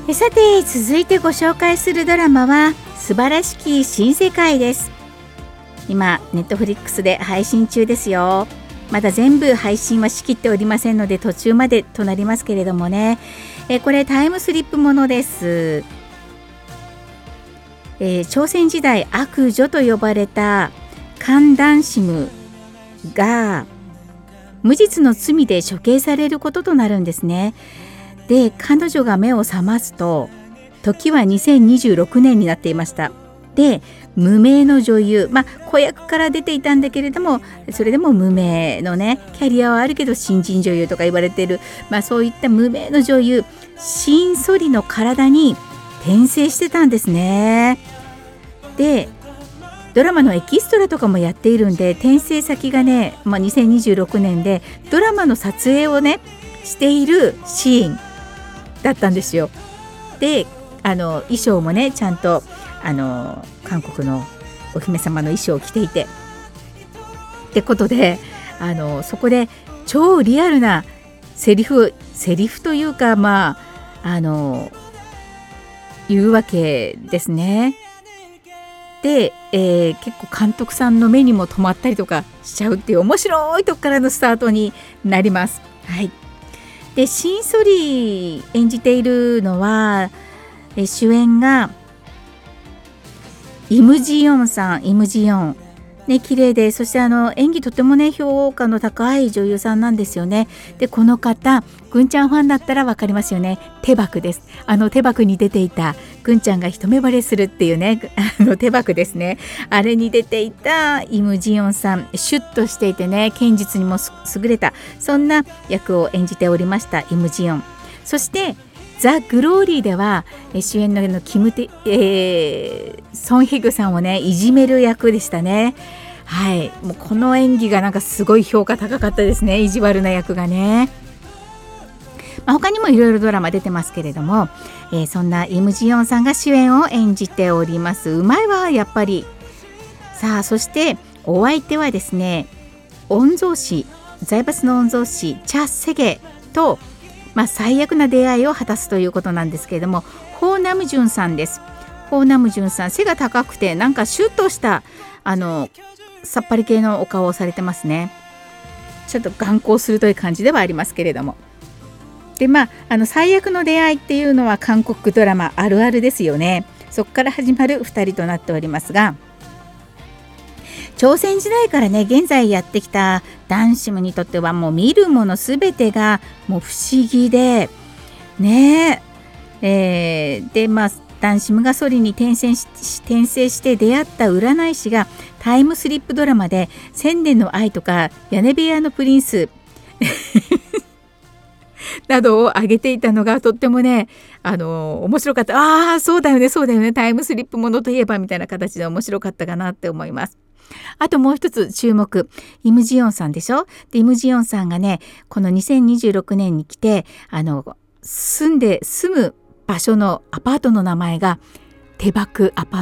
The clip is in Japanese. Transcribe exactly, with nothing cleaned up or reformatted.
えさて続いてご紹介するドラマは素晴らしき新世界です。今ネットフリックスで配信中ですよ。まだ全部配信はしきっておりませんので途中までとなりますけれどもね、えこれタイムスリップものです。えー、朝鮮時代悪女と呼ばれたカン・ダンシムが無実の罪で処刑されることとなるんですね。で、彼女が目を覚ますと時はにせんにじゅうろくねんになっていました。で、無名の女優、まあ子役から出ていたんだけれども、それでも無名のね、キャリアはあるけど新人女優とか言われている、まあそういった無名の女優シン・ソリの体に転生してたんですね。で、ドラマのエキストラとかもやっているんで、転生先がね、まあ、にせんにじゅうろくねんでドラマの撮影をねしているシーンだったんですよ。で、あの衣装もねちゃんとあの韓国のお姫様の衣装を着ていてってことで、あのそこで超リアルなセリフセリフというか、まああの言うわけですね。で、えー、結構監督さんの目にも留まったりとかしちゃうっていう面白いとこからのスタートになります。はい。で、シン・ソリ演じているのは、え主演がイム・ジヨンさん。イム・ジヨンね、綺麗で、そしてあの演技とてもね評価の高い女優さんなんですよね。で、この方ぐんちゃんファンだったら分かりますよね。手箱です。あの手箱に出ていたぐんちゃんが一目惚れするっていうね、あの手箱ですね。あれに出ていたイム・ジヨンさん、シュッとしていてね、剣術にも優れたそんな役を演じておりましたイム・ジヨン。そしてザ・グローリーでは主演のキムテ、えー、ソン・ヒグさんをねいじめる役でしたね。はい、もうこの演技がなんかすごい評価高かったですね。意地悪な役がね、まあ、他にもいろいろドラマ出てますけれども、えー、そんなイム・ジヨンさんが主演を演じております。うまいわやっぱり。さあ、そしてお相手はですね、御曹司、財閥の御曹司チャ・セゲとまあ、最悪な出会いを果たすということなんですけれども、ホーナムジュンさんです。ホーナムジュンさん、背が高くてなんかシュッとしたあのさっぱり系のお顔をされてますね。ちょっと眼光鋭い感じではありますけれども、で、まあ、あの最悪の出会いっていうのは韓国ドラマあるあるですよね。そこから始まるふたりとなっておりますが、朝鮮時代からね現在やってきたダンシムにとってはもう見るものすべてがもう不思議でねえー、で、まあダンシムがソリに転生し転生して出会った占い師がタイムスリップドラマで千年の愛とか屋根部屋のプリンスなどを挙げていたのがとってもね、あの面白かった。ああそうだよねそうだよね、タイムスリップものといえばみたいな形で面白かったかなって思います。あともう一つ注目、イム・ジヨンさんでしょ。で、イム・ジヨンさんがねこのにせんにじゅうろくねんに来てあの住んで住む場所のアパートの名前が手箱アパート